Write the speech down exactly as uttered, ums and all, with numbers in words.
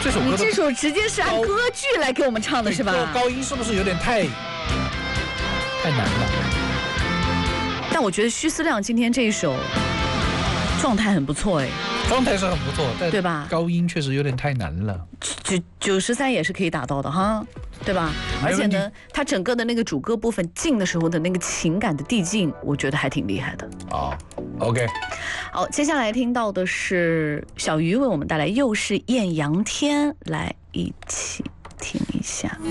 这首歌你这首直接是按歌剧来给我们唱的是吧？ 高音是不是有点太太难了？ 但我觉得徐思亮今天这一首状态很不错哎， 状态是很不错，但对吧？ 高音确实有点太难了。 九九十三也是可以达到的哈，对吧？而且呢，他整个的那个主歌部分进的时候的那个情感的递进，我觉得还挺厉害的。 哦 ，OK。 好，接下来听到的是小鱼为我们带来《又是艳阳天》，来一起听一下。